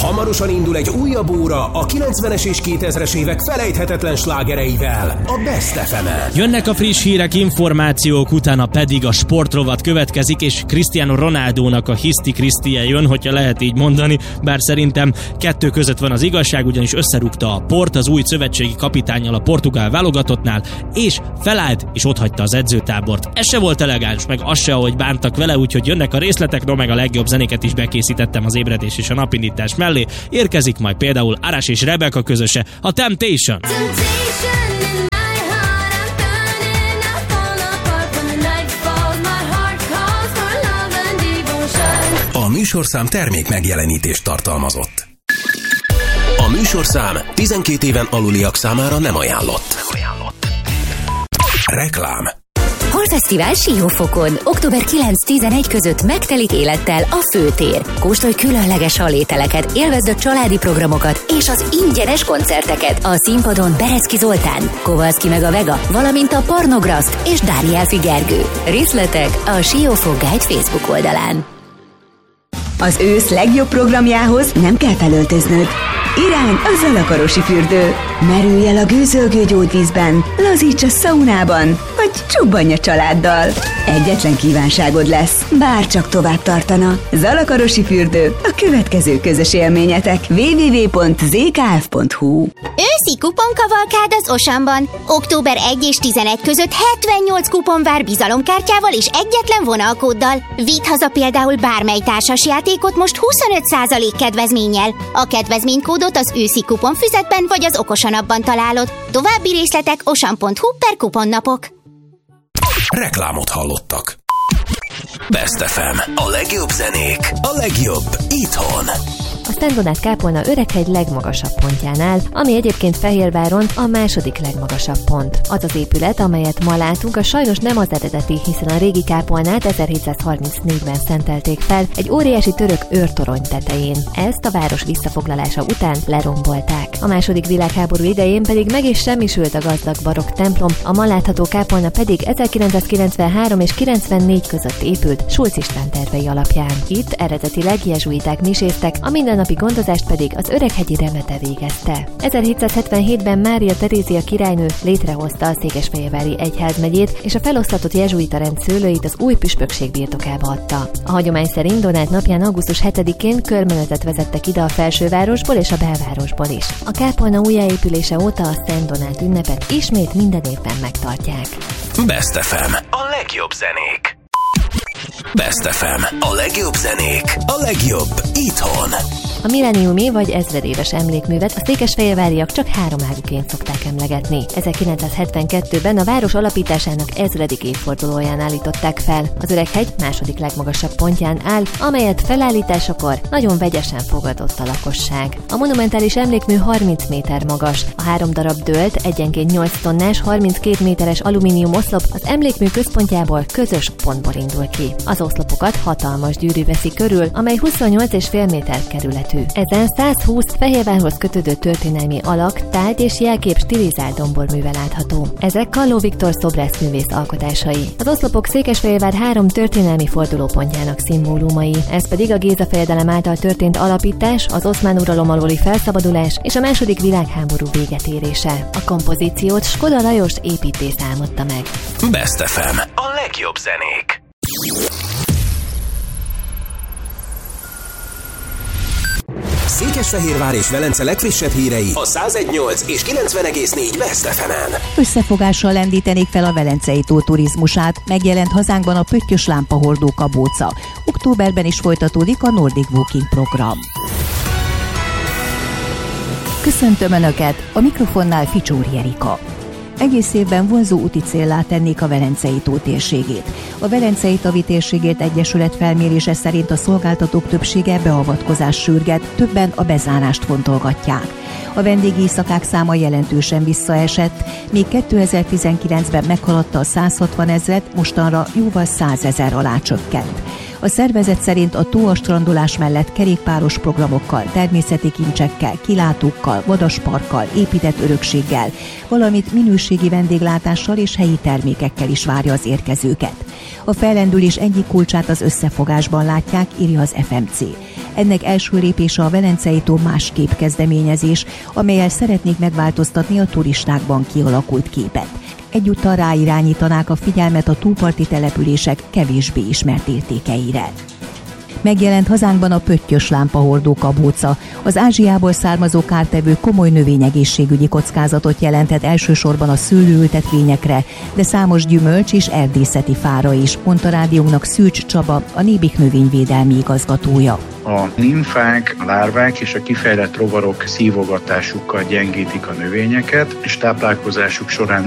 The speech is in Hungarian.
Hamarosan indul egy újabb óra a 90-es és 2000-es évek felejthetetlen slágereivel, a Best FM-en. Jönnek a friss hírek, információk, utána pedig a sportrovat következik, és Cristiano Ronaldónak a Hiszti Krisztie jön, hogyha lehet így mondani, bár szerintem kettő között van az igazság, ugyanis összerúgta a Port az új szövetségi kapitánnyal a portugál válogatottnál, és felállt és otthagyta az edzőtábort. Ez se volt elegáns, meg az se, ahogy bántak vele, úgyhogy jönnek a részletek, no meg a legjobb zenéket is bekészítettem az ébredés és a napindítás mellé. Érkezik majd például Aras és Rebecca közöse, a Temptation. A műsorszám termék megjelenítést tartalmazott. A műsorszám 12 éven aluliak számára nem ajánlott. Reklám. Holfesztivál Siófokon. Október 9-11 között megtelik élettel a főtér. Kóstolj különleges halételeket, élvezd a családi programokat és az ingyenes koncerteket. A színpadon Berecki Zoltán, Kovalszki meg a Vega, valamint a Pornograszt és Dániel Figergő. Részletek a Siófok Guide Facebook oldalán. Az ősz legjobb programjához nem kell felöltöznöd. Irány a Zalakarosi fürdő. Merülj el a gőzölgő gyógyvízben, lazíts a szaunában, vagy csobbanj a családdal. Egyetlen kívánságod lesz, bárcsak tovább tartana. Zalakarosi fürdő, a következő közös élményetek. www.zkf.hu. Őszi kuponkavalkád az Osamban. Október 1 és 11 között 78 kupon vár bizalomkártyával és egyetlen vonalkóddal. Vidd haza például bármely társasjátékot most 25% kedvezménnyel. A kedvezménykódot az őszi kuponfüzetben vagy az Okosanapban találod. További részletek osan.hu/kuponnapok. Reklámot hallottak. Best FM. A legjobb zenék, a legjobb itthon. A Szent Donát kápolna Öreghegy legmagasabb pontjánál, ami egyébként Fehérváron a második legmagasabb pont. Az az épület, amelyet ma látunk, a sajnos nem az eredeti, hiszen a régi kápolnát 1734-ben szentelték fel egy óriási török őrtorony tetején. Ezt a város visszafoglalása után lerombolták. A második világháború idején pedig meg is semmisült a gazdag barokk templom, a ma látható kápolna pedig 1993 és 94 között épült Schulz István tervei alapján. Itt eredetileg jezsuiták miséztek, a mindennapi gondozást pedig az Öreghegyi Remete végezte. 1777-ben Mária Terézia királynő létrehozta a Székesfehérvári egyházmegyét, és a felosztatott jezsuita rend szőlőit az új püspökség birtokába adta. A hagyomány szerint Donát napján augusztus 7-én körmenetet vezettek ide a felsővárosból és a belvárosból is. A kápolna újjáépülése óta a Szent Donát ünnepet ismét minden évben megtartják. Best FM. A legjobb zenék. Best FM. A legjobb zenék, a legjobb itthon. A milleniumi vagy ezredéves emlékművet a székesfehérváriak csak 3 águként szokták emlegetni. 1972-ben a város alapításának 1000. évfordulóján állították fel. Az Öreghegy második legmagasabb pontján áll, amelyet felállításakor nagyon vegyesen fogadott a lakosság. A monumentális emlékmű 30 méter magas. A 3 darab dőlt, egyenként 8 tonnás, 32 méteres alumínium oszlop az emlékmű központjából közös pontból indul ki. Az oszlopokat hatalmas gyűrű veszi körül, amely 28,5 méter kerületű. Ezen 120 Fehérvárhoz kötődő történelmi alak, tárgy és jelkép stilizált domborműve látható. Ezek Kalló Viktor szobrászművész alkotásai. Az oszlopok Székesfehérvár 3 történelmi fordulópontjának szimbólumai, ez pedig a Géza fejedelem által történt alapítás, az oszmán uralom alóli felszabadulás és a második világháború véget érése. A kompozíciót Skoda Lajos építész álmodta meg. Best FM. A legjobb zenék. Székesfehérvár és Velence legfrissebb hírei a 101.8 és 90.4 Best FM-en. Összefogással lendítenék fel a Velencei tó turizmusát. Megjelent hazánkban a pöttyös lámpahordó kabóca. Októberben is folytatódik a Nordic Walking program. Köszöntöm Önöket, a mikrofonnál Ficsóri Erika. Egész évben vonzó úti céllá tennék a Velencei tó térségét. A Velencei Tavi Térségért Egyesület felmérése szerint a szolgáltatók többsége beavatkozást sürget, többen a bezárást fontolgatják. A vendégéjszakák száma jelentősen visszaesett, még 2019-ben meghaladta a 160 000, mostanra jóval 100 000 alá csökkent. A szervezet szerint a tó a strandolás mellett kerékpáros programokkal, természeti kincsekkel, kilátókkal, vadasparkkal, épített örökséggel, valamint minőségi vendéglátással és helyi termékekkel is várja az érkezőket. A fellendülés egyik kulcsát az összefogásban látják, írja az FMC. Ennek első lépése a Velencei tó másképp kezdeményezés, amellyel szeretnék megváltoztatni a turistákban kialakult képet. Egyúttal ráirányítanák a figyelmet a túlparti települések kevésbé ismert értékeire. Megjelent hazánkban a pöttyös lámpahordó kabóca. Az Ázsiából származó kártevő komoly növényegészségügyi kockázatot jelentett elsősorban a szőlőültetvényekre, de számos gyümölcs és erdészeti fára is, mondta rádiónknak Szűcs Csaba, a Nébik növényvédelmi igazgatója. A nimfák, a lárvák és a kifejlett rovarok szívogatásukkal gyengítik a növényeket, és táplálkozásuk során